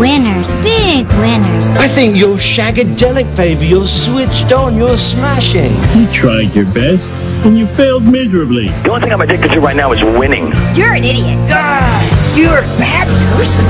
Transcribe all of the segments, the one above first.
winners, big winners. I think you're shagadelic, baby. You're switched on. You're smashing. You tried your best, and you failed miserably. The only thing I'm addicted to right now is winning. You're an idiot. You're a bad person.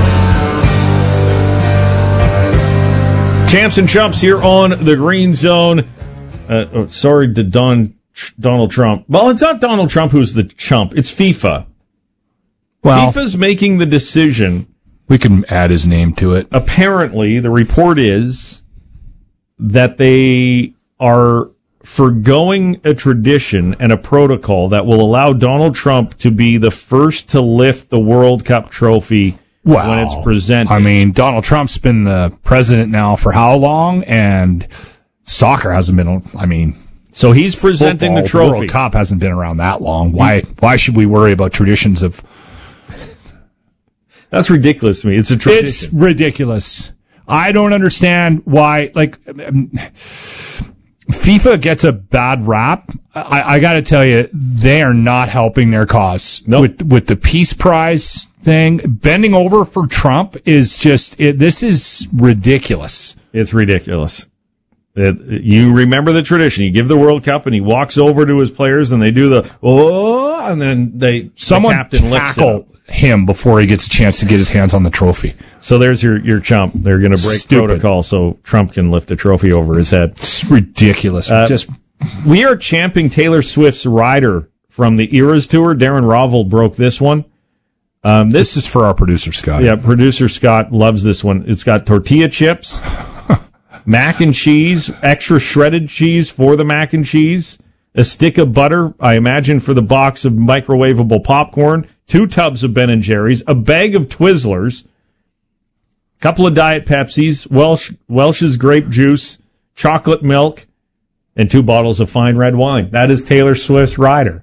Champs and Chumps here on the Green Zone. Sorry to Donald Trump. Well, it's not Donald Trump who's the chump. It's FIFA. Well, FIFA's making the decision. We can add his name to it. Apparently, the report is that they are forgoing a tradition and a protocol that will allow Donald Trump to be the first to lift the World Cup trophy when it's presented. I mean, Donald Trump's been the president now for how long? And soccer hasn't been, so he's presenting the trophy. The World Cup hasn't been around that long. Why should we worry about traditions of... That's ridiculous to me. It's a tradition. It's ridiculous. I don't understand why, FIFA gets a bad rap. I got to tell you, they are not helping their cause. Nope. With the Peace Prize thing. Bending over for Trump is just, this is ridiculous. It's ridiculous. You remember the tradition. You give the World Cup, and he walks over to his players, and they do the, and then the captain lifts it him before he gets a chance to get his hands on the trophy. So there's your chump. They're going to break protocol so Trump can lift a trophy over his head. It's ridiculous. We are champing Taylor Swift's Rider from the Eras Tour. Darren Rovell broke this one. This is for our producer, Scott. Yeah, producer Scott loves this one. It's got tortilla chips, mac and cheese, extra shredded cheese for the mac and cheese, a stick of butter, I imagine, for the box of microwavable popcorn, 2 tubs of Ben & Jerry's, a bag of Twizzlers, a couple of Diet Pepsis, Welch's grape juice, chocolate milk, and 2 bottles of fine red wine. That is Taylor Swift's Rider.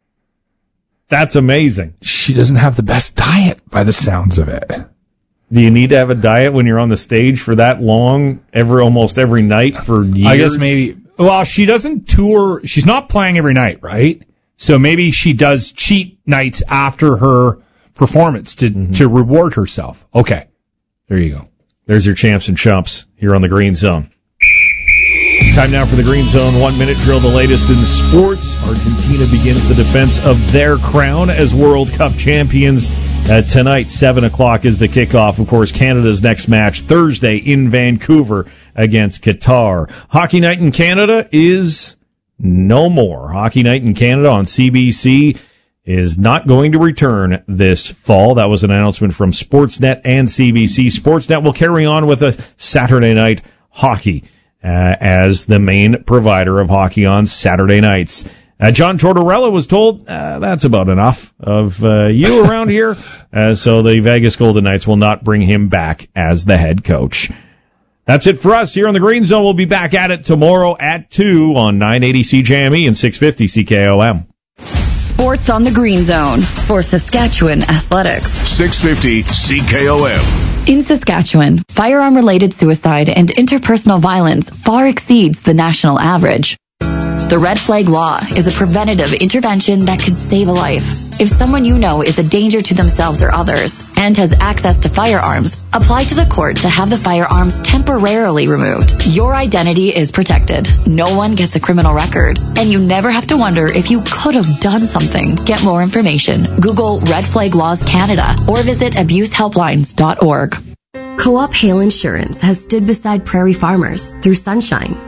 That's amazing. She doesn't have the best diet by the sounds of it. Do you need to have a diet when you're on the stage for that long, almost every night for years? I guess maybe. Well, she doesn't tour. She's not playing every night, right? So maybe she does cheat nights after her performance to reward herself. Okay. There you go. There's your Champs and Chumps here on the Green Zone. Time now for the Green Zone 1-minute drill, the latest in sports. Argentina begins the defense of their crown as World Cup champions. Tonight, 7 o'clock is the kickoff. Of course, Canada's next match Thursday in Vancouver against Qatar. Hockey Night in Canada is no more. Hockey Night in Canada on CBC is not going to return this fall. That was an announcement from Sportsnet and CBC. Sportsnet will carry on with a Saturday night hockey as the main provider of hockey on Saturday nights. John Tortorella was told, that's about enough of you around here. So the Vegas Golden Knights will not bring him back as the head coach. That's it for us here on the Green Zone. We'll be back at it tomorrow at 2 on 980 CJME and 650 CKOM. Sports on the Green Zone for Saskatchewan Athletics. 650 CKOM. In Saskatchewan, firearm-related suicide and interpersonal violence far exceeds the national average. The Red Flag Law is a preventative intervention that could save a life. If someone you know is a danger to themselves or others and has access to firearms, apply to the court to have the firearms temporarily removed. Your identity is protected. No one gets a criminal record, and you never have to wonder if you could have done something. Get more information. Google Red Flag Laws Canada or visit abusehelplines.org. Co-op Hail Insurance has stood beside prairie farmers through sunshine,